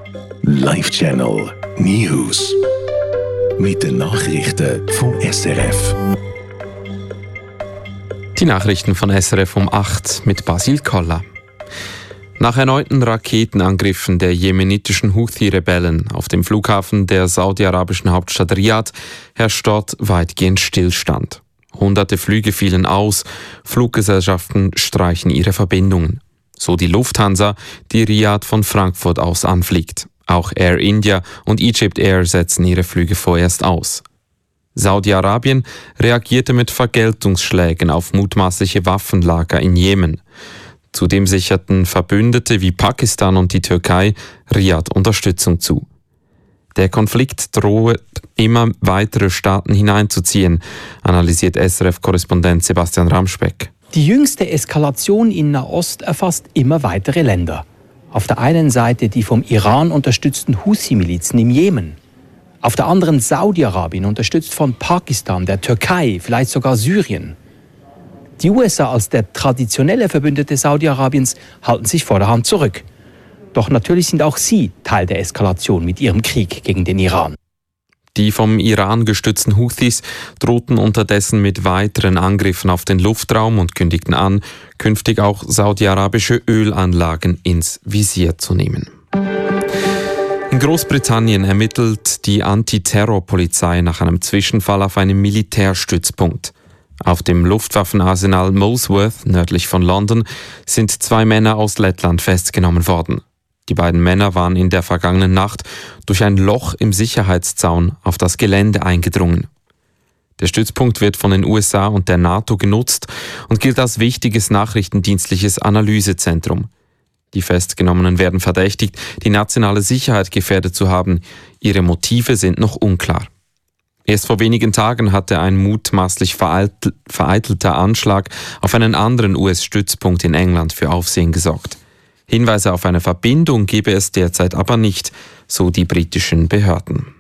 Live Channel News. Mit den Nachrichten vom SRF. Die Nachrichten von SRF um 8 mit Basil Koller. Nach erneuten Raketenangriffen der jemenitischen Houthi-Rebellen auf dem Flughafen der saudi-arabischen Hauptstadt Riyadh herrscht dort weitgehend Stillstand. Hunderte Flüge fielen aus, Fluggesellschaften streichen ihre Verbindungen. So die Lufthansa, die Riyadh von Frankfurt aus anfliegt. Auch Air India und Egypt Air setzen ihre Flüge vorerst aus. Saudi-Arabien reagierte mit Vergeltungsschlägen auf mutmaßliche Waffenlager in Jemen. Zudem sicherten Verbündete wie Pakistan und die Türkei Riyadh Unterstützung zu. Der Konflikt droht, immer weitere Staaten hineinzuziehen, analysiert SRF-Korrespondent Sebastian Ramspeck. Die jüngste Eskalation in Nahost erfasst immer weitere Länder. Auf der einen Seite die vom Iran unterstützten Houthi-Milizen im Jemen. Auf der anderen Saudi-Arabien, unterstützt von Pakistan, der Türkei, vielleicht sogar Syrien. Die USA als der traditionelle Verbündete Saudi-Arabiens halten sich vorderhand zurück. Doch natürlich sind auch sie Teil der Eskalation mit ihrem Krieg gegen den Iran. Die vom Iran gestützten Houthis drohten unterdessen mit weiteren Angriffen auf den Luftraum und kündigten an, künftig auch saudi-arabische Ölanlagen ins Visier zu nehmen. In Großbritannien ermittelt die Antiterrorpolizei nach einem Zwischenfall auf einem Militärstützpunkt. Auf dem Luftwaffenarsenal Molesworth, nördlich von London, sind 2 Männer aus Lettland festgenommen worden. Die beiden Männer waren in der vergangenen Nacht durch ein Loch im Sicherheitszaun auf das Gelände eingedrungen. Der Stützpunkt wird von den USA und der NATO genutzt und gilt als wichtiges nachrichtendienstliches Analysezentrum. Die Festgenommenen werden verdächtigt, die nationale Sicherheit gefährdet zu haben. Ihre Motive sind noch unklar. Erst vor wenigen Tagen hatte ein mutmaßlich vereitelter Anschlag auf einen anderen US-Stützpunkt in England für Aufsehen gesorgt. Hinweise auf eine Verbindung gebe es derzeit aber nicht, so die britischen Behörden.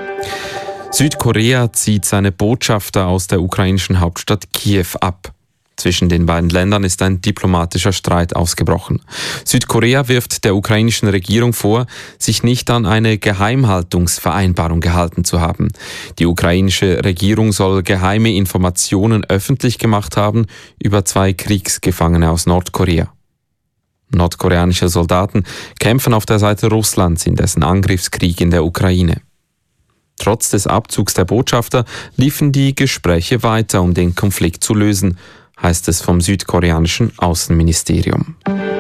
Südkorea zieht seine Botschafter aus der ukrainischen Hauptstadt Kiew ab. Zwischen den beiden Ländern ist ein diplomatischer Streit ausgebrochen. Südkorea wirft der ukrainischen Regierung vor, sich nicht an eine Geheimhaltungsvereinbarung gehalten zu haben. Die ukrainische Regierung soll geheime Informationen öffentlich gemacht haben über 2 Kriegsgefangene aus Nordkorea. Nordkoreanische Soldaten kämpfen auf der Seite Russlands in dessen Angriffskrieg in der Ukraine. Trotz des Abzugs der Botschafter liefen die Gespräche weiter, um den Konflikt zu lösen, heißt es vom südkoreanischen Außenministerium.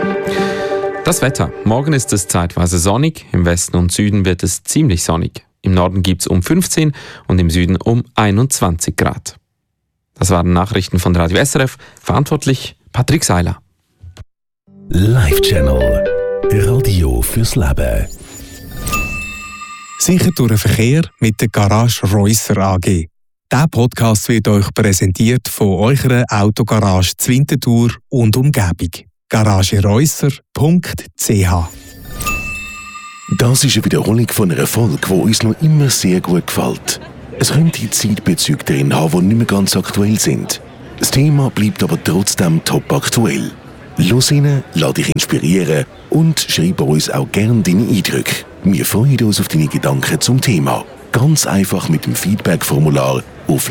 Das Wetter. Morgen ist es zeitweise sonnig, im Westen und Süden wird es ziemlich sonnig. Im Norden gibt es um 15 und im Süden um 21 Grad. Das waren Nachrichten von Radio SRF, verantwortlich Patrick Seiler. Live Channel Radio fürs Leben. Sicher durch den Verkehr mit der Garage Reusser AG. Dieser Podcast wird euch präsentiert von eurer Autogarage Zwintertour und Umgebung. garagereusser.ch. Das ist eine Wiederholung von einer Folge, die uns noch immer sehr gut gefällt. Es könnte Zeitbezüge drin haben, die nicht mehr ganz aktuell sind. Das Thema bleibt aber trotzdem top aktuell. Los rein, lass dich inspirieren und schreib uns auch gerne deine Eindrücke. Wir freuen uns auf deine Gedanken zum Thema. Ganz einfach mit dem Feedback-Formular auf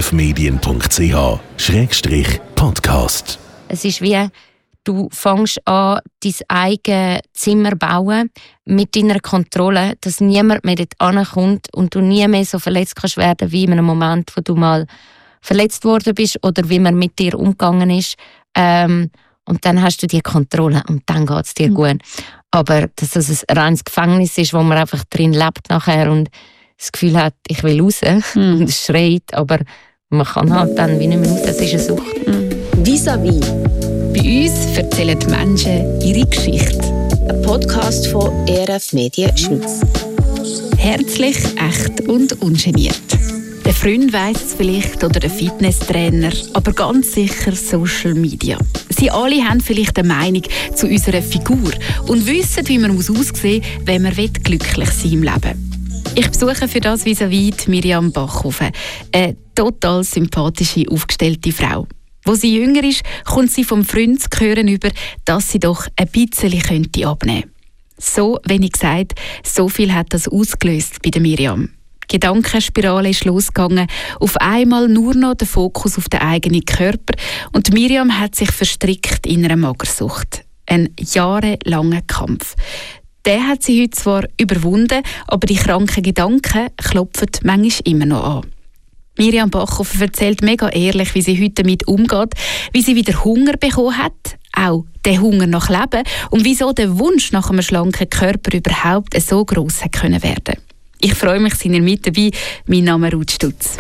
erfmedien.ch/podcast. Es ist wie, du fängst an, dein eigenes Zimmer zu bauen mit deiner Kontrolle, dass niemand mehr dort ankommt und du nie mehr so verletzt kannst werden wie in einem Moment, wo du mal verletzt worden bist oder wie man mit dir umgegangen ist. Und dann hast du die Kontrolle und dann geht es dir gut. Aber dass das ein reines Gefängnis ist, wo man einfach drin lebt nachher und das Gefühl hat, ich will raus und es schreit, aber man kann halt dann wie nicht mehr raus, es ist eine Sucht. Vis-à-vis. Bei uns erzählen die Menschen ihre Geschichte. Ein Podcast von ERF Medien Schweiz. Herzlich, echt und ungeniert. Der Freund weiss es vielleicht oder der Fitnesstrainer, aber ganz sicher Social Media. Sie alle haben vielleicht eine Meinung zu unserer Figur und wissen, wie man aussehen muss, wenn man glücklich sein im Leben. Ich besuche für das vis-à-vis Miriam Bachhofen, eine total sympathische, aufgestellte Frau. Wo sie jünger ist, kommt sie vom Freund zu hören über, dass sie doch ein bisschen abnehmen könnte. So wenig gesagt, so viel hat das ausgelöst bei der Miriam. Die Gedankenspirale ist losgegangen, auf einmal nur noch der Fokus auf den eigenen Körper und Miriam hat sich verstrickt in einer Magersucht. Ein jahrelanger Kampf. Den hat sie heute zwar überwunden, aber die kranken Gedanken klopfen manchmal immer noch an. Miriam Bachhofer erzählt mega ehrlich, wie sie heute damit umgeht, wie sie wieder Hunger bekommen hat, auch den Hunger nach Leben und wieso der Wunsch nach einem schlanken Körper überhaupt so gross hat können werden. Ich freue mich, sind ihr mit dabei. Mein Name ist Ruth Stutz.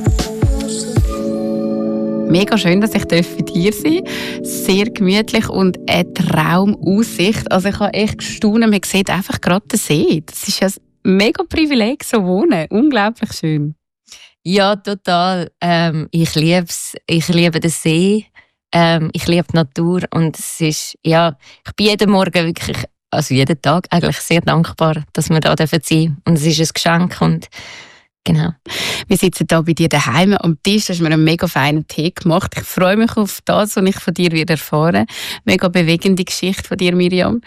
Mega schön, dass ich bei dir sein darf. Sehr gemütlich und eine Traumaussicht. Also ich habe echt gestaunt, man sieht einfach gerade den See. Das ist ja ein mega Privileg, so wohnen. Unglaublich schön. Ja, total. Ich liebe es. Ich liebe den See. Ich liebe die Natur. Und es ist, ja, ich bin jeden Morgen wirklich, also jeden Tag eigentlich sehr dankbar, dass wir da sein dürfen. Und es ist ein Geschenk. Und genau. Wir sitzen hier bei dir daheim am Tisch. Du hast mir einen mega feinen Tee gemacht. Ich freue mich auf das, was ich von dir wieder erfahre. Mega bewegende Geschichte von dir, Miriam.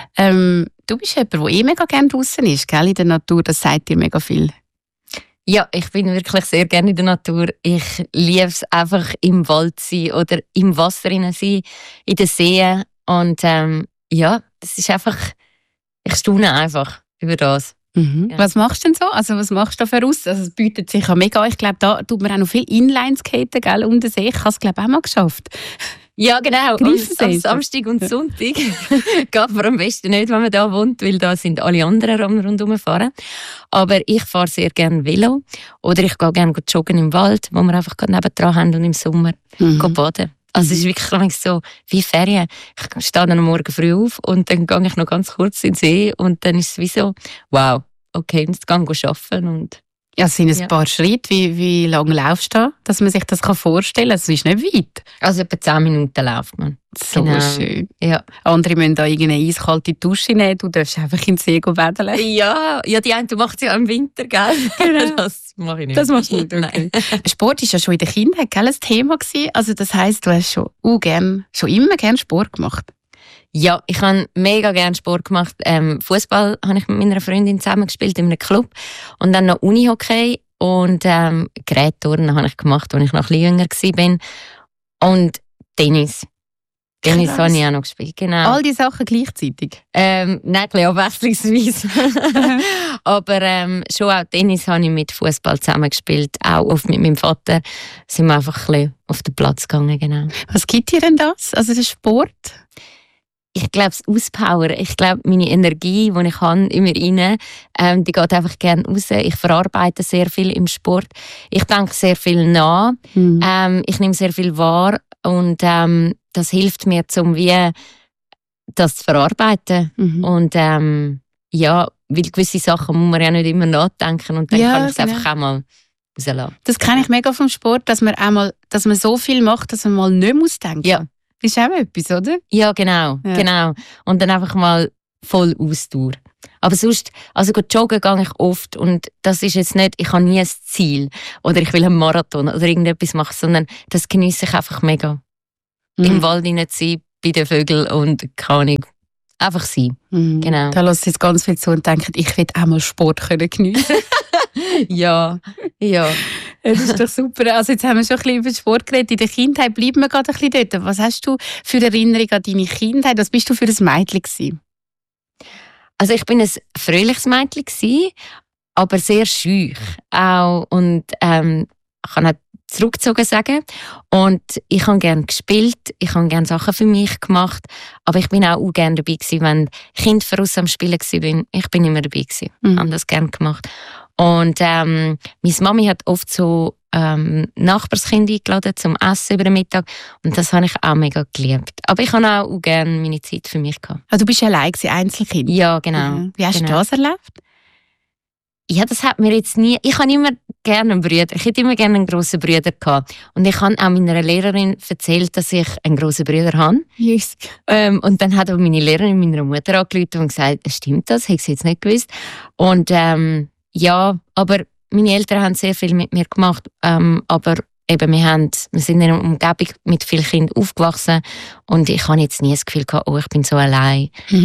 Du bist jemand, der mega gerne draußen ist, gell? In der Natur. Das sagt dir mega viel. Ja, ich bin wirklich sehr gerne in der Natur. Ich liebe es einfach im Wald zu sein oder im Wasser sein, in den Seen. Und ja, das ist einfach, ich staune einfach über das. Mhm. Ja. Was machst du denn so? Also was machst du da für aus? Also es bietet sich ja mega. Ich glaube, da tut man auch noch viel Inlineskaten, gell, um den See. Ich habe es, glaube ich, auch mal geschafft. Ja, genau. Und am Samstag und Sonntag geht man am besten nicht, wenn man da wohnt, weil da sind alle anderen rundherum fahren. Aber ich fahre sehr gerne Velo oder ich gehe gerne joggen im Wald, wo wir einfach nebendran haben und im Sommer baden. Also es ist wirklich so wie Ferien. Ich stehe dann am Morgen früh auf und dann gehe ich noch ganz kurz in den See und dann ist es wie so, wow, okay, jetzt gehe ich arbeiten und ja, es sind ein paar Schritte. Wie lange laufst du da, dass man sich das vorstellen kann? Es ist nicht weit. Also etwa 10 Minuten läuft man. So schön. Ja. Andere müssen da irgendeine eiskalte Dusche nehmen. Du darfst einfach in den See baden. Ja, die eine macht es ja im Winter, gell? Genau. Das mache ich nicht. Das machst du nicht, okay. Sport war ja schon in der Kindheit ein Thema gewesen. Also das heisst, du hast schon immer gerne Sport gemacht. Ja, ich habe mega gerne Sport gemacht. Fußball habe ich mit meiner Freundin zusammen gespielt in einem Club. Und dann noch Unihockey und Gerätturnen habe ich gemacht, als ich noch ein bisschen jünger war. Und Tennis. Tennis habe ich auch noch gespielt, genau. All die Sachen gleichzeitig? Nein, ein bisschen abwechslungsweise. Aber schon auch Tennis habe ich mit Fußball zusammen gespielt. Auch oft mit meinem Vater sind wir einfach ein bisschen auf den Platz gegangen, genau. Was gibt dir denn das? Also der Sport? Ich glaube, das Auspowern. Ich glaube, meine Energie, die ich habe, immer rein, die geht einfach gerne raus. Ich verarbeite sehr viel im Sport. Ich denke sehr viel nach. Ich nehme sehr viel wahr. Und das hilft mir, das zu verarbeiten. Und ja, weil gewisse Sachen muss man ja nicht immer nachdenken. Und dann kann ich es einfach auch mal rauslassen. Das kenne ich mega vom Sport, dass man so viel macht, dass man mal nicht muss denken. Ja. Das ist auch etwas, oder? Ja, genau. Und dann einfach mal voll Ausdauer. Aber sonst, also joggen gehe ich oft und das ist jetzt nicht, ich habe nie ein Ziel oder ich will einen Marathon oder irgendetwas machen, sondern das genieße ich einfach mega. Im Wald hinein zu sein, bei den Vögeln und keine Ahnung, einfach sein. Genau. Da lässt jetzt ganz viel zu und denkt, ich will auch mal Sport geniessen. Ja. Das ist doch super. Also jetzt haben wir schon ein bisschen über Sport geredet. In der Kindheit bleiben wir gerade ein bisschen dort. Was hast du für Erinnerungen an deine Kindheit? Was bist du für ein Mädchen gewesen? Also ich bin ein fröhliches Mädchen gewesen, aber sehr schüch. Auch, und ich kann auch zurückgezogen sagen. Und ich habe gerne gespielt, ich habe gerne Sachen für mich gemacht, aber ich bin auch gerne dabei gewesen, wenn Kinder voraus am Spielen waren. Ich bin immer dabei gewesen, habe das gerne gemacht. Und meine Mami hat oft so Nachbarskinder eingeladen zum Essen über den Mittag und das habe ich auch mega geliebt. Aber ich habe auch gerne meine Zeit für mich gehabt. Also du bist allein Einzelkind? Ja, genau. Wie hast du das erlebt? Ja, das hat mir jetzt nie... Ich habe immer gerne einen Bruder. Ich hätte immer gerne einen grossen Bruder gehabt. Und ich habe auch meiner Lehrerin erzählt, dass ich einen grossen Bruder habe. Yes. Und dann hat auch meine Lehrerin meiner Mutter angerufen und gesagt, stimmt das? Hätte sie jetzt nicht gewusst. Und ja, aber meine Eltern haben sehr viel mit mir gemacht. Aber eben, wir sind in einer Umgebung mit vielen Kindern aufgewachsen. Und ich habe jetzt nie das Gefühl gehabt, oh, ich bin so allein.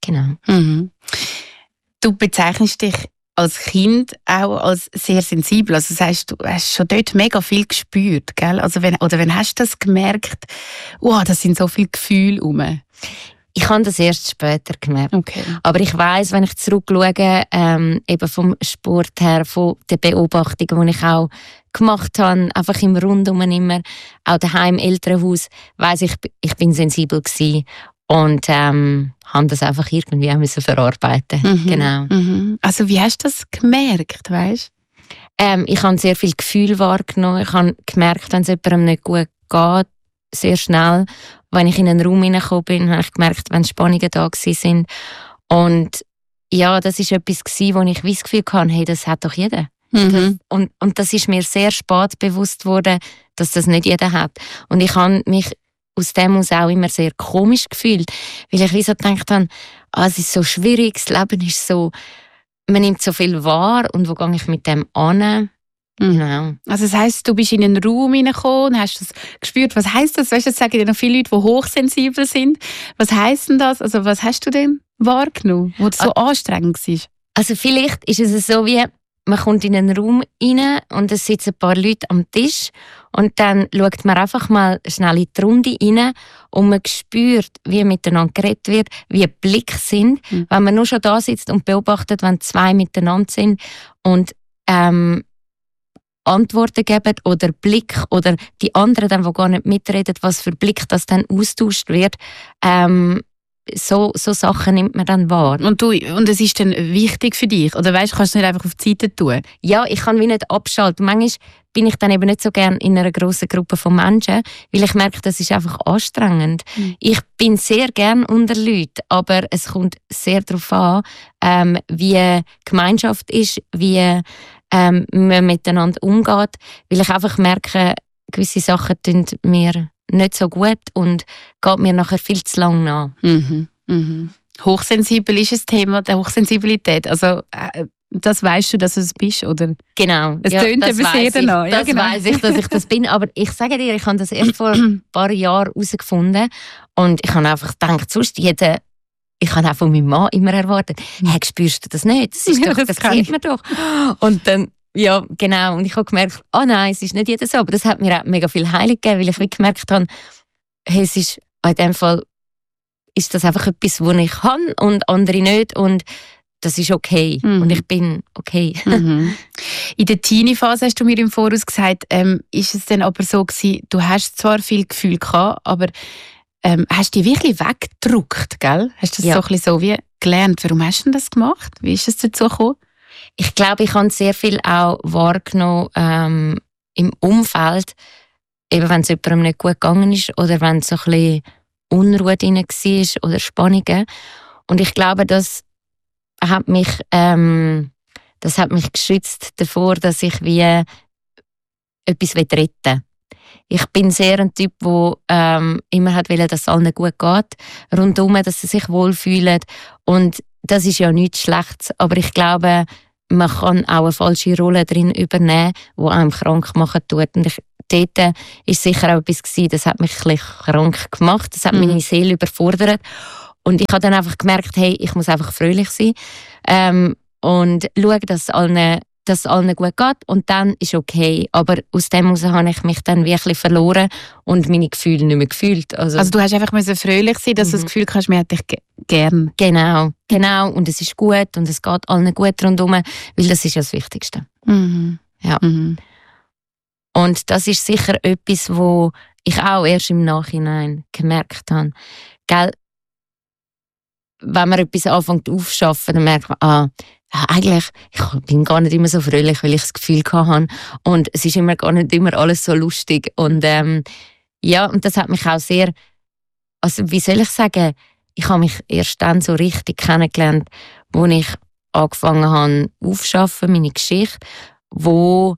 Genau. Mhm. Du bezeichnest dich als Kind auch als sehr sensibel. Also das heißt, du hast schon dort mega viel gespürt, gell? Also wenn hast du das gemerkt, das sind so viele Gefühle rum? Ich habe das erst später gemerkt. Okay. Aber ich weiss, wenn ich zurückschaue, eben vom Sport her, von den Beobachtungen, die ich auch gemacht habe, einfach im Rundum immer, auch daheim im Elternhaus, weiss ich bin sensibel gewesen und habe das einfach irgendwie auch müssen verarbeiten. Genau. Mhm. Also wie hast du das gemerkt, weißt? Ich habe sehr viel Gefühl wahrgenommen. Ich habe gemerkt, wenn es jemandem nicht gut geht, sehr schnell. Wenn ich in einen Raum hineingekommen bin, habe ich gemerkt, wenn Spannungen da waren. Und ja, das war etwas, wo ich das Gefühl hatte, hey, das hat doch jeder. Mhm. Und das ist mir sehr spät bewusst worden, dass das nicht jeder hat. Und ich habe mich aus dem aus auch immer sehr komisch gefühlt, weil ich wie so gedacht habe, es ist so schwierig, das Leben ist so, man nimmt so viel wahr und wo gehe ich mit dem an? Genau. Also das heisst, du bist in einen Raum hineingekommen und hast das gespürt. Was heisst das? Weißt du, das sagen dir noch viele Leute, die hochsensibel sind. Was heisst denn das? Also was hast du denn wahrgenommen, wo es so anstrengend war? Also vielleicht ist es so wie, man kommt in einen Raum rein und es sitzen ein paar Leute am Tisch und dann schaut man einfach mal schnell in die Runde rein und man spürt, wie miteinander geredet wird, wie Blicke sind. Wenn man nur schon da sitzt und beobachtet, wenn zwei miteinander sind und Antworten geben oder Blick oder die anderen, dann, die gar nicht mitreden, was für Blick das dann austauscht wird, so Sachen nimmt man dann wahr. Und es ist dann wichtig für dich? Oder weißt, kannst du nicht einfach auf die Seite tun? Ja, ich kann wie nicht abschalten. Manchmal bin ich dann eben nicht so gerne in einer grossen Gruppe von Menschen, weil ich merke, das ist einfach anstrengend. Ich bin sehr gern unter Leuten, aber es kommt sehr darauf an, wie die Gemeinschaft ist, wie man miteinander umgeht, weil ich einfach merke, gewisse Sachen tun mir nicht so gut und geht mir nachher viel zu lang nach. Mhm. Mhm. Hochsensibel ist ein Thema der Hochsensibilität. Also das weißt du, dass du es bist, oder? Genau. Es tönt eben sehr danach. Das weiss ich, dass ich das bin. Aber ich sage dir, ich habe das erst vor ein paar Jahren herausgefunden und ich habe einfach gedacht, sonst ich habe auch von meinem Mann immer erwartet, hey, spürst du das nicht? Das ist doch, das sieht man doch. Und dann, ja, genau. Und ich habe gemerkt, nein, es ist nicht jeder so. Aber das hat mir auch mega viel Heilung gegeben, weil ich gemerkt habe, hey, es ist, in dem Fall ist das einfach etwas, was ich kann und andere nicht. Und das ist okay. Und ich bin okay. In der Teenie-Phase hast du mir im Voraus gesagt, ist es dann aber so gewesen, du hast zwar viel Gefühl gehabt, aber hast du die wirklich weggedrückt, gell? Hast du das so ein bisschen so wie gelernt? Warum hast du denn das gemacht? Wie ist es dazu gekommen? Ich glaube, ich habe sehr viel auch wahrgenommen im Umfeld, eben wenn es jemandem nicht gut gegangen ist oder wenn es so ein bisschen Unruhe drin war oder Spannungen. Und ich glaube, das hat mich geschützt davor, dass ich wie etwas retten will. Ich bin sehr ein Typ, der immer hat wollen, dass es allen gut geht, rundum, dass sie sich wohlfühlen. Und das ist ja nichts Schlechtes, aber ich glaube, man kann auch eine falsche Rolle drin übernehmen, die einem krank machen tut. Und dort war sicher auch etwas gewesen, das hat mich ein bisschen krank gemacht, das hat meine Seele überfordert. Und ich habe dann einfach gemerkt, hey, ich muss einfach fröhlich sein und schauen, dass es allen gut geht und dann ist okay. Aber aus dem heraus habe ich mich dann wirklich verloren und meine Gefühle nicht mehr gefühlt. Also du hast einfach fröhlich sein, dass du das Gefühl hast, man hat dich gern. Genau. Und es ist gut und es geht allen gut rundherum, weil das ist ja das Wichtigste. Ja. Und das ist sicher etwas, wo ich auch erst im Nachhinein gemerkt habe. Gell? Wenn man etwas anfängt aufzuschaffen, dann merkt man, eigentlich, ich bin gar nicht immer so fröhlich, weil ich das Gefühl hatte. Und es ist gar nicht immer alles so lustig. Und und das hat mich auch sehr, also wie soll ich sagen, ich habe mich erst dann so richtig kennengelernt, wo ich angefangen habe aufzuschaffen, meine Geschichte, wo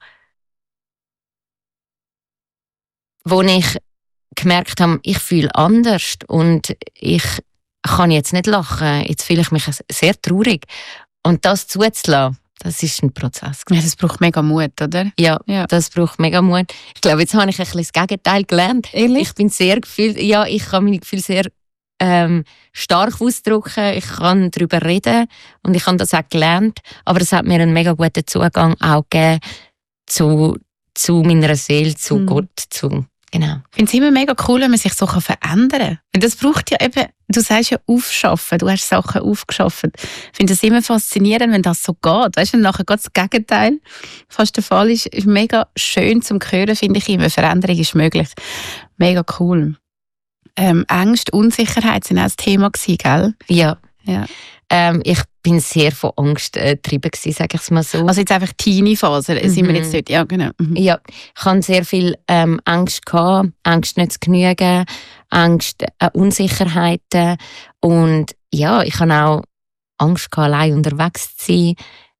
ich gemerkt habe, ich fühle anders und ich kann jetzt nicht lachen, jetzt fühle ich mich sehr traurig. Und das zuzulassen, das ist ein Prozess. Ja, das braucht mega Mut, oder? Ja, das braucht mega Mut. Ich glaube, jetzt habe ich ein bisschen das Gegenteil gelernt. Ehrlich? Ich bin sehr gefühlt, ich kann meine Gefühle sehr stark ausdrücken, ich kann darüber reden und ich habe das auch gelernt, aber es hat mir einen mega guten Zugang auch gegeben zu meiner Seele, zu Gott, genau. Ich finde es immer mega cool, wenn man sich so verändern kann. Weil das braucht ja eben, du sagst ja aufschaffen, du hast Sachen aufgeschafft. Ich finde es immer faszinierend, wenn das so geht. Weißt du, nachher geht das Gegenteil fast der Fall ist mega schön zum Hören, finde ich immer. Veränderung ist möglich. Mega cool. Ängste, Unsicherheit sind auch das Thema gewesen, gell? Ja. Ja. Ich bin sehr von Angst getrieben gewesen, sage ich es mal so. Also jetzt einfach Teenie-Phase, sind wir jetzt dort? Ja, genau. Ja, ich hatte sehr viel Angst gehabt, Angst nicht zu genügen, Angst, Unsicherheiten und ja, ich hatte auch Angst gehabt, allein unterwegs zu sein.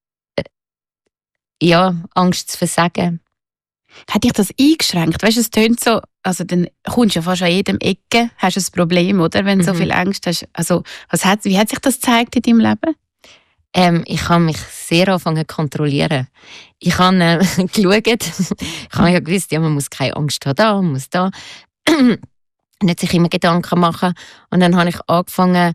Ja, Angst zu versagen. Hat dich das eingeschränkt? Weißt du, es tönt so, also dann kommst du ja fast an jedem Ecke, hast du ein Problem, oder? Wenn du so viel Angst hast. Also, wie hat sich das gezeigt in deinem Leben? Ich habe mich sehr angefangen zu kontrollieren. Ich habe geschaut, ich habe ja gewusst, ja, man muss keine Angst haben, man muss da. Nicht sich immer Gedanken machen. Und dann habe ich angefangen,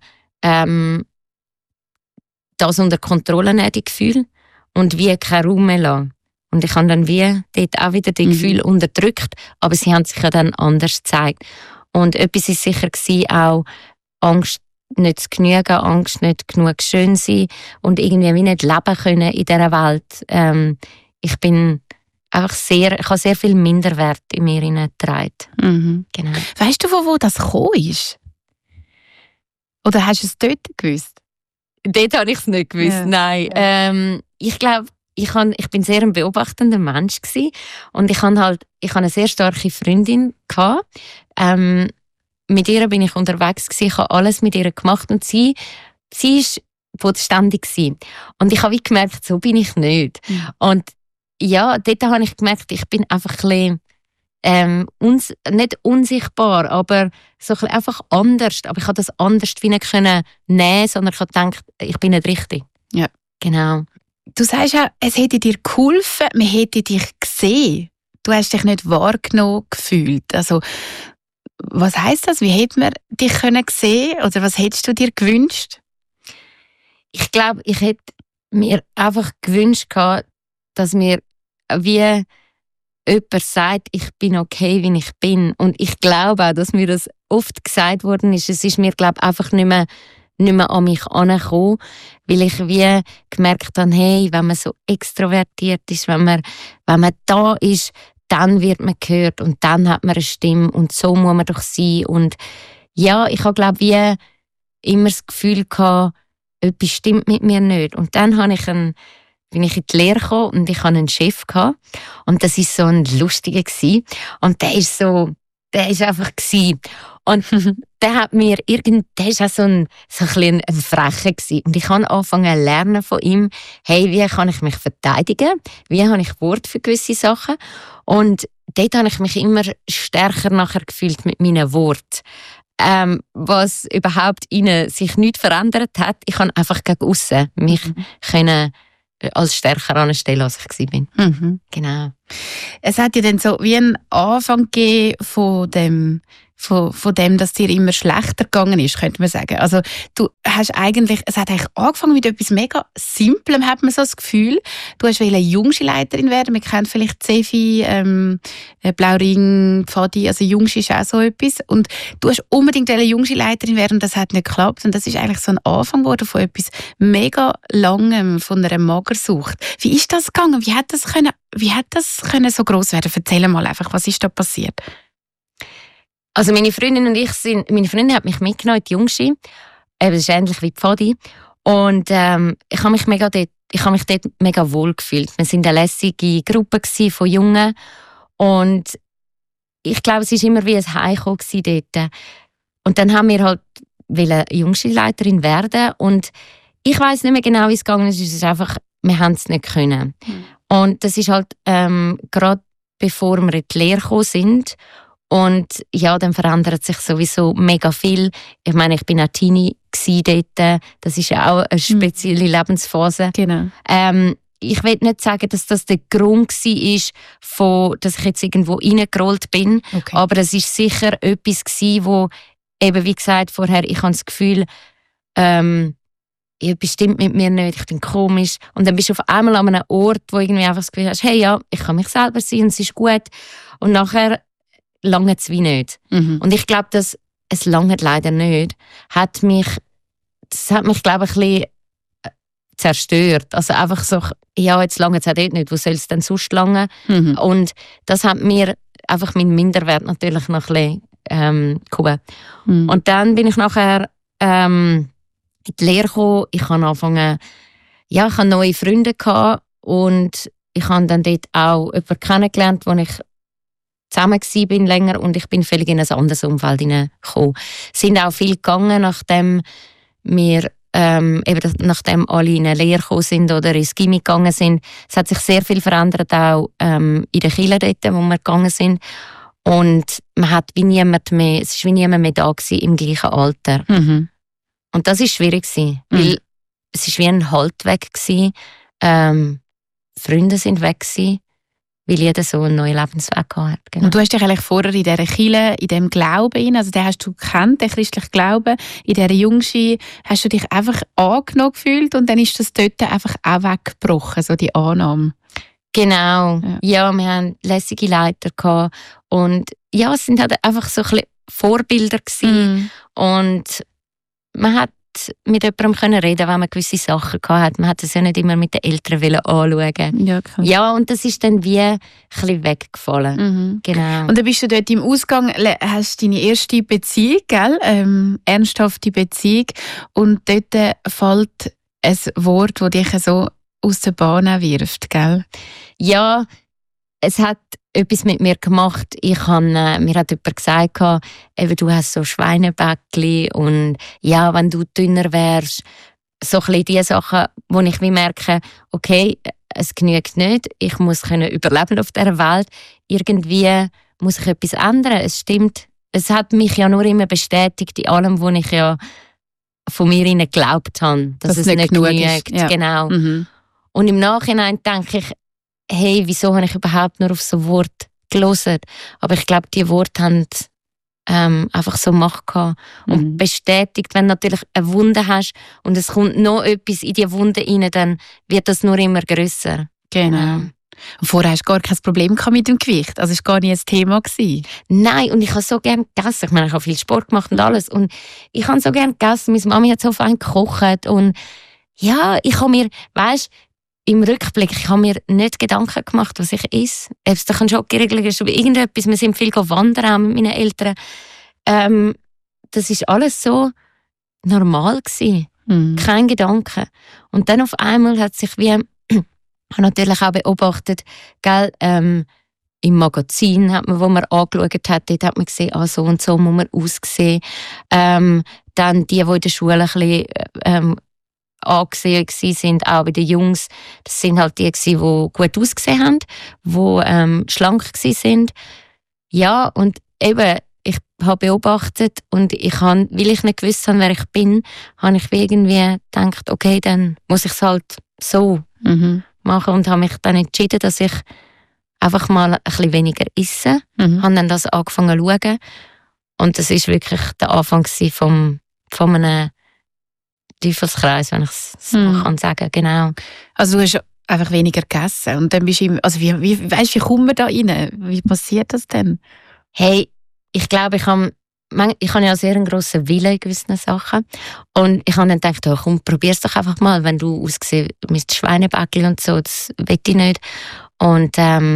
das unter Kontrolle nehmen, die Gefühle, und wie keinen Raum mehr lassen. Und ich habe dann wie dort auch wieder die Gefühle unterdrückt, aber sie haben sich ja dann anders gezeigt. Und etwas war sicher auch Angst nicht zu genügen, Angst nicht genug schön sein und irgendwie wie nicht leben können in dieser Welt. Ich bin einfach ich habe sehr viel Minderwert in mir hineingetragen. Genau. Weißt du, von wo das gekommen ist? Oder hast du es dort gewusst? Dort habe ich es nicht gewusst, ja. Nein. Ich glaube, ich bin sehr ein beobachtender Mensch gewesen. Und ich hatte eine sehr starke Freundin gehabt. Mit ihr bin ich unterwegs gewesen. Ich habe alles mit ihr gemacht und sie ist bodenständig gewesen. Und ich habe gemerkt, so bin ich nicht. Und ja, dort habe ich gemerkt, ich bin einfach ein bisschen, nicht unsichtbar, aber so ein bisschen einfach anders. Aber ich habe das anders wie nicht nehmen können, sondern ich habe gedacht, ich bin nicht richtig. Ja. Genau. Du sagst ja, es hätte dir geholfen, man hätte dich gesehen. Du hast dich nicht wahrgenommen gefühlt. Also, was heisst das? Wie hätte man dich sehen können? Oder was hättest du dir gewünscht? Ich glaube, ich hätte mir einfach gewünscht, dass mir wie jemand sagt, ich bin okay, wie ich bin. Und ich glaube auch, dass mir das oft gesagt worden ist. Es ist mir, glaube ich, einfach nicht mehr an mich herangekommen, weil ich wie gemerkt habe, hey, wenn man so extrovertiert ist, wenn man da ist, dann wird man gehört und dann hat man eine Stimme und so muss man doch sein. Und ja, ich habe, glaube ich, wie immer das Gefühl gehabt, etwas stimmt mit mir nicht. Und dann bin ich in die Lehre gekommen und ich hatte einen Chef gehabt. Und das war so ein lustiger gewesen. Und der ist einfach gewesen. Und der hat mir der ist auch so ein bisschen ein Frecher gewesen. Und ich habe angefangen zu lernen von ihm, hey, wie kann ich mich verteidigen? Wie habe ich Wort für gewisse Sachen? Und dort habe ich mich immer stärker nachher gefühlt mit meinen Worten. Was überhaupt innen sich nicht verändert hat, ich kann einfach gegen aussen mich können als stärker anstellen, als ich war. Genau. Es hat ja dann so wie einen Anfang gegeben von dem, dass dir immer schlechter gegangen ist, könnte man sagen. Also du hast es hat eigentlich angefangen mit etwas mega Simplem, hat man so das Gefühl. Du hast Jungschulleiterin werden. Man kennt vielleicht Zefi, Blauring, Pfadi, also Jungschi ist auch so etwas. Und du hast unbedingt Jungschulleiterin werden und das hat nicht geklappt. Und das ist eigentlich so ein Anfang geworden von etwas mega Langem, von einer Magersucht. Wie ist das gegangen? Wie hat das können so gross werden? Erzähl mal einfach, was ist da passiert? Also meine Freundin hat mich mitgenommen in die Jungschi. Das ist ähnlich wie Pfadi. Und ich habe mich dort mega wohl gefühlt. Wir waren eine lässige Gruppe von Jungen. Und ich glaube, es war immer wie ein Heimkommen dort. Und dann haben wir halt Jungschi-Leiterin werden. Und ich weiss nicht mehr genau, wie es gegangen ist. Es ist einfach, wir haben es nicht können. Und das ist halt gerade bevor wir in die Lehre gekommen sind. Und ja, dann verändert sich sowieso mega viel. Ich meine, ich bin auch Teenie dort. Das ist ja auch eine spezielle Lebensphase. Genau. Ich will nicht sagen, dass das der Grund war, dass ich jetzt irgendwo reingerollt bin. Okay. Aber es war sicher etwas, wo eben wie gesagt vorher, ich habe das Gefühl, etwas stimmt mit mir nicht, ich bin komisch. Und dann bist du auf einmal an einem Ort, wo irgendwie einfach das Gefühl hast, hey, ja, ich kann mich selber sein und es ist gut. Und nachher lange es wie nicht. Und ich glaube, dass es lange leider nicht, hat mich, glaube ich, ein bisschen zerstört. Also einfach so, ja, jetzt lange es auch dort nicht, wo soll es denn sonst lange? Und das hat mir einfach meinen Minderwert natürlich noch ein bisschen gehoben. Und dann bin ich nachher in die Lehre gekommen. Ich habe angefangen, ja, ich hatte neue Freunde gehabt und ich habe dann dort auch jemanden kennengelernt, wo ich zusammen war länger und ich bin völlig in ein anderes Umfeld hineingekommen. Es sind auch viel gegangen, nachdem wir nachdem alle in eine Lehre gekommen sind oder ins Gimmi gegangen sind. Es hat sich sehr viel verändert, auch in den Kirchen dort, wo wir gegangen sind. Und man hat wie niemand mehr, es war wie niemand mehr da gewesen im gleichen Alter. Und das war schwierig, weil es war wie ein Halt weg gewesen. Freunde sind weg gewesen, weil jeder so einen neuen Lebensweg hat. Genau. Und du hast dich eigentlich vorher in dieser Kirche, in diesem Glauben, also den hast du gekannt, den christlichen Glauben, in dieser Jungschi, hast du dich einfach angenommen gefühlt und dann ist das dort einfach auch weggebrochen, so die Annahme. Genau, ja, wir hatten lässige Leiter gehabt und ja, es sind halt einfach so ein bisschen Vorbilder gewesen. Und man hat mit jemandem können reden, wenn man gewisse Sachen hatte. Man hat es ja nicht immer mit den Eltern anschauen. Ja, klar. Ja, und das ist dann wie ein bisschen weggefallen. Genau. Und dann bist du dort im Ausgang, hast deine erste Beziehung, gell? Ernsthafte Beziehung. Und dort fällt ein Wort, das dich so aus der Bahn wirft, gell? Ja, es hat etwas mit mir gemacht. Mir hat jemand gesagt, eben, du hast so Schweinebäckchen und ja, wenn du dünner wärst, so ein bisschen die Sachen, wo ich wie merke, okay, es genügt nicht, ich muss überleben auf dieser Welt. Irgendwie muss ich etwas ändern. Es stimmt, es hat mich ja nur immer bestätigt in allem, wo ich ja von mir geglaubt habe, dass es nicht genügt. Ja. Genau. Und im Nachhinein denke ich, hey, wieso habe ich überhaupt nur auf so Wort gehört? Aber ich glaube, die Worte haben einfach so Macht gehabt und bestätigt, wenn du natürlich eine Wunde hast und es kommt noch etwas in die Wunde rein, dann wird das nur immer grösser. Genau. Und vorher hast du gar kein Problem mit dem Gewicht, also es war gar nicht ein Thema gewesen. Nein, und ich habe so gerne gegessen. Ich meine, ich habe viel Sport gemacht und alles und ich habe so gerne gegessen. Meine Mami hat so fein gekocht und ja, ich habe mir, weißt, im Rückblick, ich habe mir nicht Gedanken gemacht, was ich esse. Ob es doch ein Schockriegel ist oder irgendetwas. Wir sind viel wandern auch mit meinen Eltern. Das ist alles so normal gewesen. Kein Gedanke. Und dann auf einmal hat sich wie, ich habe natürlich auch beobachtet, gell, im Magazin, wo man angeschaut hat, dort hat man gesehen, so und so muss man aussehen. Dann die in der Schule ein bisschen angesehen sind, auch bei den Jungs. Das sind halt die, die gut ausgesehen haben, die schlank waren. Ja, und eben, ich habe beobachtet und weil ich nicht gewusst habe, wer ich bin, habe ich irgendwie gedacht, okay, dann muss ich es halt so machen und habe mich dann entschieden, dass ich einfach mal ein bisschen weniger esse. Habe dann das angefangen zu schauen und das war wirklich der Anfang von einem Teufelskreis, wenn ich es so kann sagen, genau. Also du hast einfach weniger gegessen und dann bist du, also wie kommen wir da rein? Wie passiert das denn? Hey, ich glaube, ich habe ja sehr einen grossen Willen in gewissen Sachen und ich habe dann gedacht, oh, komm, probier's doch einfach mal, wenn du aussiehst mit Schweinebäckchen und so, das will ich nicht. Und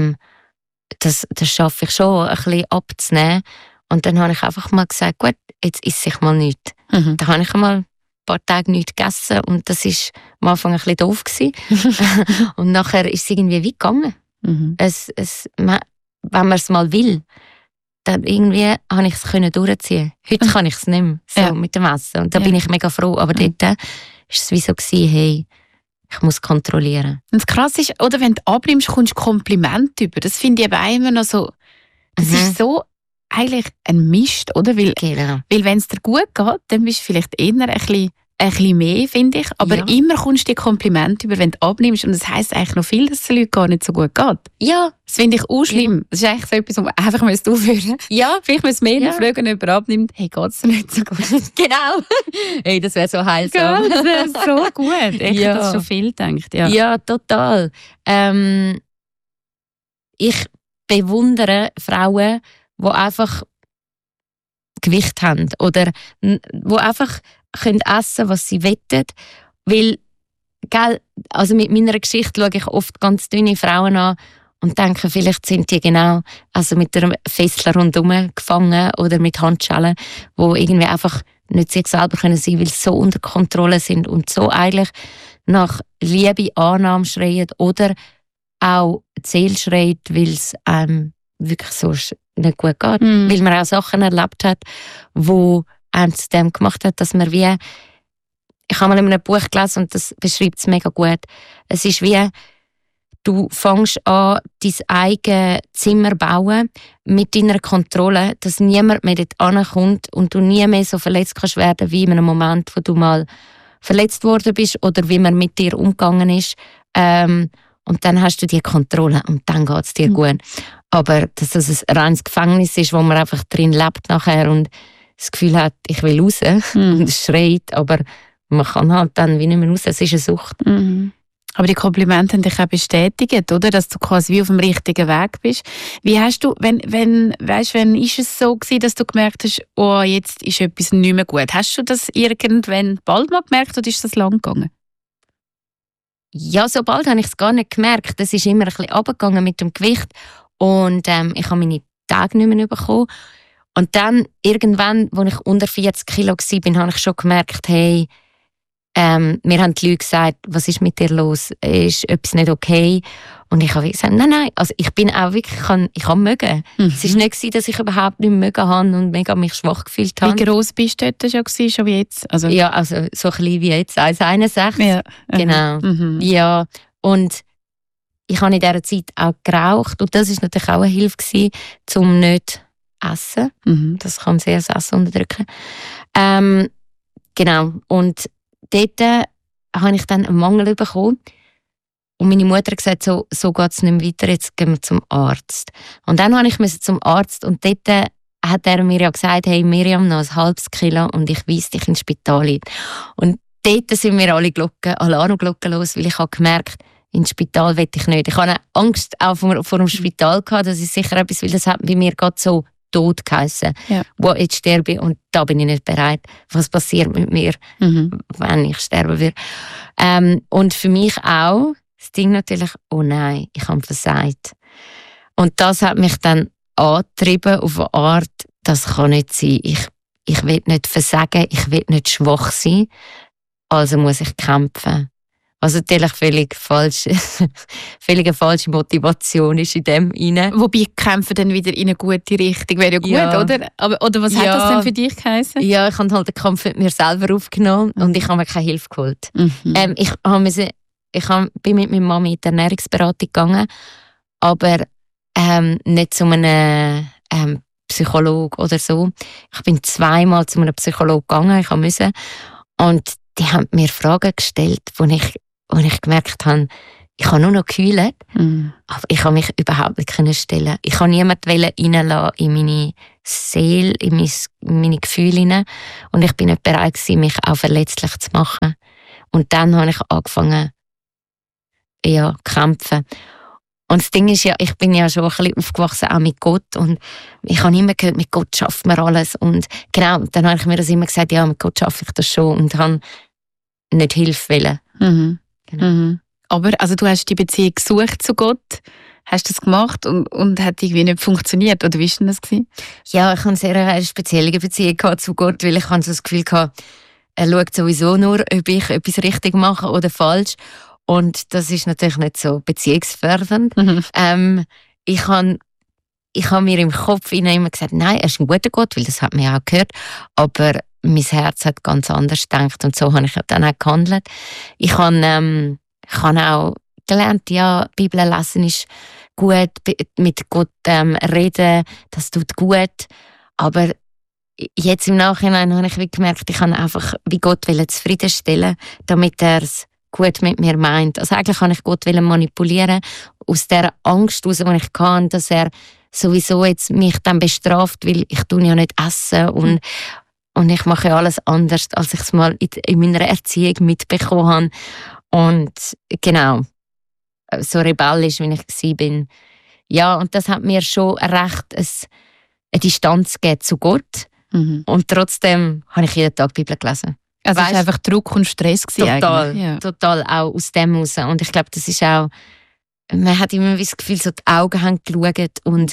das schaffe ich schon, ein bisschen abzunehmen. Und dann habe ich einfach mal gesagt, gut, jetzt esse ich mal nichts. Da habe ich mal ein paar Tage nichts gegessen und das war am Anfang ein bisschen doof gewesen. Und nachher ist es irgendwie weit gegangen. Wenn man es mal will, dann irgendwie habe ich es durchziehen. Heute kann ich es nicht mehr, so mit dem Essen. Und da bin ich mega froh. Aber dort war es wie so gewesen, hey, ich muss kontrollieren. Und das Krasse ist, oder, wenn du abnimmst, kommst du Komplimente über. Das finde ich eben auch immer noch so, das ist so eigentlich ein Mist, oder? Weil wenn es dir gut geht, dann bist du vielleicht eher ein bisschen ein bisschen mehr, finde ich. Aber Ja. immer kommst du die Komplimente über, wenn du abnimmst. Und das heisst eigentlich noch viel, dass es den Leuten gar nicht so gut geht. Ja. Das finde ich auch schlimm. Das ist eigentlich so etwas, was man einfach aufhören müsste. Ja. Vielleicht müssen wir mehr Ja. fragen, wenn jemand abnimmt. Hey, geht es dir nicht so gut? Genau. Hey, das wäre so heilsam. Das wäre so gut. Ich Ja. habe das schon viel gedacht. Ja. Ja, total. Ich bewundere Frauen, die einfach Gewicht haben oder die einfach können essen, was sie wollen. Weil, gell, also mit meiner Geschichte schaue ich oft ganz dünne Frauen an und denke, vielleicht sind die genau also mit einem Fessel rundherum gefangen oder mit Handschellen, wo irgendwie einfach nicht sich selber können sein, weil sie so unter Kontrolle sind und so eigentlich nach Liebe, Annahme schreien oder auch die Seele schreit, weil es einem wirklich so nicht gut geht. Mhm. Weil man auch Sachen erlebt hat, die einem zu dem gemacht hat, dass man wie... Ich habe mal in einem Buch gelesen und das beschreibt es mega gut. Es ist wie, du fängst an, dein eigenes Zimmer bauen mit deiner Kontrolle, dass niemand mehr dort ankommt und du nie mehr so verletzt kannst werden wie in einem Moment, wo du mal verletzt worden bist oder wie man mit dir umgegangen ist. Und dann hast du die Kontrolle und dann geht es dir gut. Aber dass das ein reines Gefängnis ist, wo man einfach drin lebt nachher und das Gefühl hat, ich will raus und es schreit, aber man kann halt dann wie nicht mehr raus, es ist eine Sucht. Mhm. Aber die Komplimente haben dich auch bestätigt, oder? Dass du quasi wie auf dem richtigen Weg bist. Wie hast du, wenn ist es so gewesen, dass du gemerkt hast, oh, jetzt ist etwas nicht mehr gut? Hast du das irgendwann bald mal gemerkt oder ist das lang gegangen? Ja, so bald habe ich es gar nicht gemerkt. Es ist immer ein bisschen runtergegangen mit dem Gewicht und ich habe meine Tage nicht mehr bekommen. Und dann irgendwann, als ich unter 40 Kilo war, habe ich schon gemerkt, hey, mir haben die Leute gesagt, was ist mit dir los? Ist etwas nicht okay? Und ich habe gesagt, nein. Also ich bin auch wirklich, ich kann mögen. Es war nicht so, dass ich überhaupt nicht mögen habe und mega mich schwach gefühlt habe. Wie gross bist du dort schon wie jetzt? Also, ja, also so klein wie jetzt, 1,61. ja. Genau. Mhm. Ja, und ich habe in dieser Zeit auch geraucht und das war natürlich auch eine Hilfe gewesen, um nicht zu essen. Mhm. Das kann sehr das Essen unterdrücken. Genau. Und dort habe ich dann einen Mangel bekommen. Und meine Mutter hat gesagt, so geht es nicht mehr weiter, jetzt gehen wir zum Arzt. Und dann musste ich zum Arzt und dort hat er mir ja gesagt, hey Miriam, noch ein halbes Kilo und ich weise dich ins Spital ein. Und dort sind mir alle Alarmglocken los, weil ich habe gemerkt, ins Spital will ich nicht. Ich hatte Angst auch vor dem Spital gehabt, das ist sicher etwas, weil das hat bei mir gerade so Tod geheissen. Ja. Wo jetzt sterbe ich und da bin ich nicht bereit. Was passiert mit mir, wenn ich sterben würde? Und für mich auch das Ding natürlich, oh nein, ich habe versagt. Und das hat mich dann angetrieben auf eine Art, das kann nicht sein. Ich will nicht versagen, ich will nicht schwach sein, also muss ich kämpfen. Also natürlich völlig falsche Motivation ist in dem rein. Wobei kämpfen dann wieder in eine gute Richtung wäre ja gut, Ja. oder? Oder was hat das denn für dich geheißen? Ja, ich habe halt den Kampf mit mir selber aufgenommen und ich habe mir keine Hilfe geholt. Mhm. Bin mit meiner Mama in die Ernährungsberatung gegangen, aber nicht zu einem Psychologen oder so. Ich bin zweimal zu einem Psychologen gegangen, ich musste. Und die haben mir Fragen gestellt, wo ich gemerkt habe, ich habe nur noch geheult, aber ich habe mich überhaupt nicht stellen. Ich wollte niemanden reinlassen in meine Seele, in meine Gefühle hinein. Und ich bin nicht bereit gewesen, mich auch verletzlich zu machen. Und dann habe ich angefangen, zu kämpfen. Und das Ding ist ja, ich bin ja schon ein bisschen aufgewachsen, auch mit Gott. Und ich habe immer gehört, mit Gott schafft man alles. Und genau, dann habe ich mir das immer gesagt, ja, mit Gott schaffe ich das schon. Und habe nicht Hilfe wollen. Mhm. Genau. Mhm. Aber also du hast die Beziehung gesucht zu Gott, hast das gemacht und hat irgendwie nicht funktioniert, oder wie war denn das gewesen? Ja, ich hatte eine sehr spezielle Beziehung zu Gott, weil ich so das Gefühl hatte, er schaut sowieso nur, ob ich etwas richtig mache oder falsch. Und das ist natürlich nicht so beziehungsfördernd. Ich habe mir im Kopf immer gesagt, nein, er ist ein guter Gott, weil das hat man ja auch gehört. Aber mein Herz hat ganz anders gedacht und so habe ich dann auch gehandelt. Ich habe auch gelernt, ja, Bibel lesen ist gut, mit Gott reden, das tut gut. Aber jetzt im Nachhinein habe ich gemerkt, ich kann einfach wie Gott zufriedenstellen, damit er es gut mit mir meint. Also eigentlich kann ich Gott manipulieren, aus der Angst heraus, die ich hatte, dass er sowieso jetzt mich dann bestraft, weil ich ja nicht essen und ich mache ja alles anders, als ich es mal in meiner Erziehung mitbekommen habe. Und genau, so rebellisch, wie ich war. Ja, und das hat mir schon recht eine Distanz gegeben zu Gott. Und trotzdem habe ich jeden Tag die Bibel gelesen. Also es war einfach Druck und Stress total auch aus dem raus. Und ich glaube, das ist auch, man hat immer das Gefühl, so die Augen haben geschaut und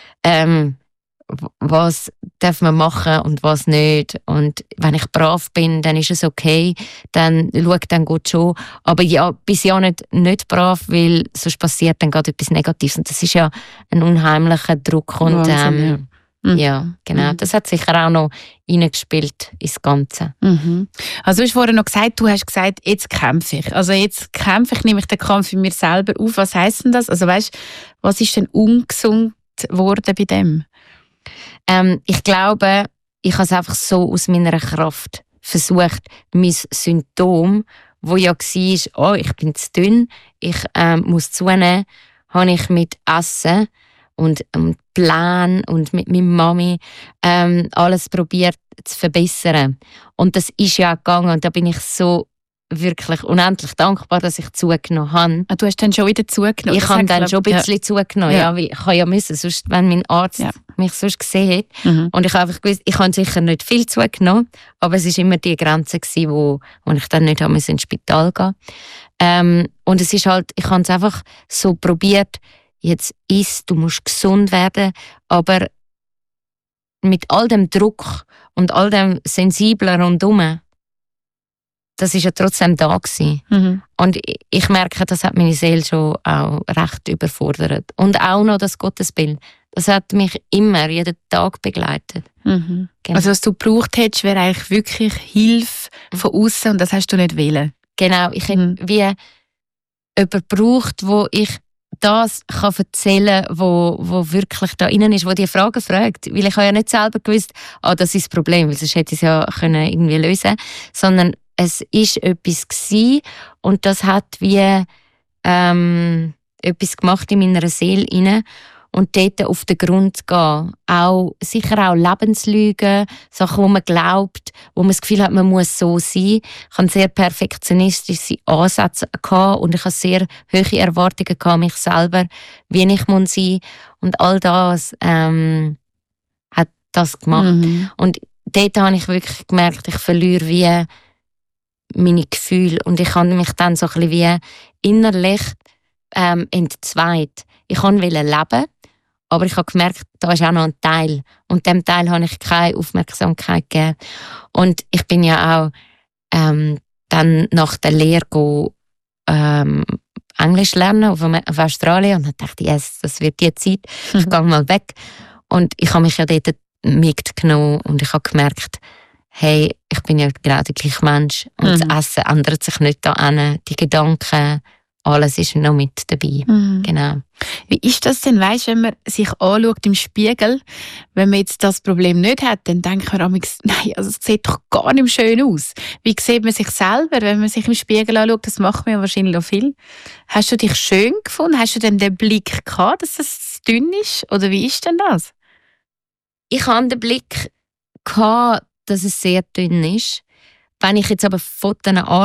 was darf man machen und was nicht. Und wenn ich brav bin, dann ist es okay, dann schaut dann Gott schon. Aber ja, bis ja nicht brav, weil sonst passiert dann gerade etwas Negatives. Und das ist ja ein unheimlicher Druck. Und Wahnsinn, ja, genau. Das hat sicher auch noch reingespielt ins Ganze. Also du hast vorhin noch gesagt, jetzt kämpfe ich. Also jetzt kämpfe ich, nehme ich den Kampf in mir selber auf. Was heisst denn das? Also weißt, was ist denn ungesund geworden bei dem? Ich glaube, ich habe es einfach so aus meiner Kraft versucht, mein Symptom, wo ja war, ich bin zu dünn, ich muss zunehmen, habe ich mit Essen und Plan und mit meiner Mami alles probiert zu verbessern. Und das ist ja auch gegangen und da bin ich so wirklich unendlich dankbar, dass ich zugenommen habe. Du hast dann schon wieder zugenommen? Ich habe dann schon ein bisschen zugenommen, ja. Ich habe ja müssen, sonst, wenn mein Arzt mich sonst gesehen hat. Und ich habe einfach gewusst, ich habe sicher nicht viel zugenommen, aber es war immer die Grenze, wo ich dann nicht ins Spital gehen musste. Und es ist halt, ich habe es einfach so probiert, jetzt du musst gesund werden, aber mit all dem Druck und all dem Sensiblen rundherum, das war ja trotzdem da gewesen. Und ich merke, das hat meine Seele schon auch recht überfordert. Und auch noch das Gottesbild. Das hat mich immer, jeden Tag begleitet. Genau. Also was du gebraucht hättest, wäre eigentlich wirklich Hilfe von außen und das hast du nicht wollen. Genau, ich hätte wie jemanden gebraucht, wo ich das kann erzählen kann, wo wirklich da innen ist, wo die Fragen fragt. Weil ich habe ja nicht selber gewusst, das ist das Problem, weil sonst hätte ich es ja irgendwie lösen können. Sondern es war etwas gewesen, und das hat wie etwas gemacht in meiner Seele rein. Und dort auf den Grund zu gehen. Sicher auch Lebenslügen, Sachen, wo man glaubt, wo man das Gefühl hat, man muss so sein. Ich hatte sehr perfektionistische Ansätze und ich hatte sehr hohe Erwartungen an mich selber, wie ich sein muss. Und all das hat das gemacht. Und dort habe ich wirklich gemerkt, ich verliere wie meine Gefühle. Und ich habe mich dann so ein bisschen wie innerlich entzweit. Ich wollte leben. Aber ich habe gemerkt, da ist auch noch ein Teil. Und dem Teil habe ich keine Aufmerksamkeit gegeben. Und ich bin ja auch dann nach der Lehre Englisch lernen auf Australien. Und dann dachte ich, yes, das wird die Zeit. Ich gehe mal weg. Und ich habe mich ja dort mitgenommen und ich habe gemerkt, hey, ich bin ja genau der gleiche Mensch. Und das Essen ändert sich nicht da an. Die Gedanken, alles ist noch mit dabei. Genau. Wie ist das denn, weißt, wenn man sich anschaut im Spiegel, wenn man jetzt das Problem nicht hat, dann denkt man manchmal, nein, also es sieht doch gar nicht schön aus. Wie sieht man sich selber, wenn man sich im Spiegel anschaut? Das macht man ja wahrscheinlich auch viel. Hast du dich schön gefunden? Hast du denn den Blick gehabt, dass es dünn ist? Oder wie ist denn das? Ich hatte den Blick gehabt, dass es sehr dünn ist. Wenn ich jetzt aber Fotos anschaue,